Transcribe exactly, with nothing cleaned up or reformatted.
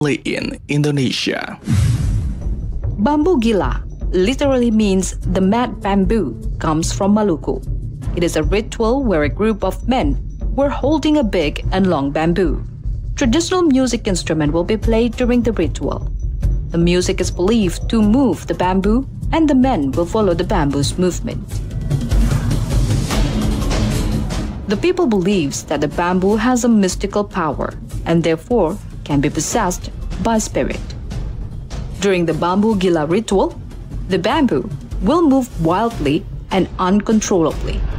in Indonesia. Bambu Gila literally means the mad bamboo, comes from Maluku. It is a ritual where a group of men were holding a big and long bamboo. Traditional music instrument will be played during the ritual. The music is believed to move the bamboo, and the men will follow the bamboo's movement. The people believes that the bamboo has a mystical power and therefore can be possessed by spirit. During the Bambu Gila ritual, the bamboo will move wildly and uncontrollably.